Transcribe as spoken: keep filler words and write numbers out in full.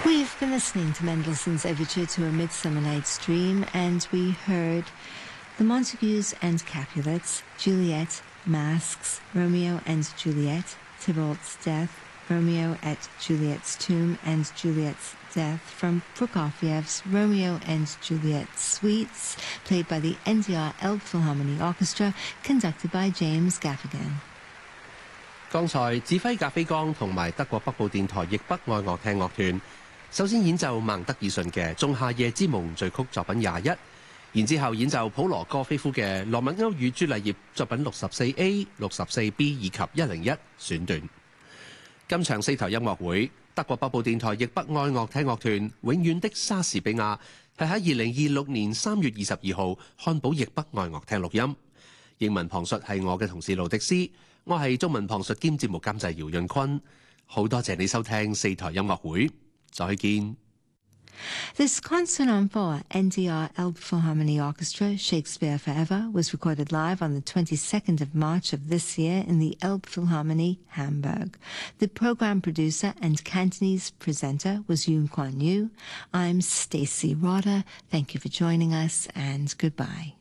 We've been listening to Mendelssohn's Overture to A Midsummer Night's Dream, and we heard the Montagues and Capulets, Juliet, Masks, Romeo and Juliet, Tybalt's Death, Romeo at Juliet's Tomb and Juliet's Death from Prokofiev's Romeo and Juliet Suites, played by the N D R Elbphilharmonie Orchestra, conducted by James Gaffigan. 剛才指揮格菲江同埋德國北部電台譯北愛樂廳樂團，首先演奏孟德爾遜嘅《仲夏夜之夢》序曲作品廿一，然之後演奏普羅戈菲夫嘅《羅密歐與朱麗葉》作品六十四 A、六十四 B 以及一零一選段。今場四台音樂會，德國北部電台譯北愛樂廳樂團《永遠的莎士比亞》係喺二零二六年三月二十二號漢堡譯北愛樂廳錄音。英文旁述係我嘅同事路迪斯，我係中文旁述兼節目監製姚潤坤。好多謝你收聽四台音樂會，再見。 This concert on four N D R Elbphilharmonie Orchestra, Shakespeare Forever, was recorded live on the twenty-second of March of this year in the Elbphilharmonie, Hamburg. The program producer and Cantonese presenter was Yoon Kwon Yu. I'm Stacey Rotter. Thank you for joining us, and goodbye.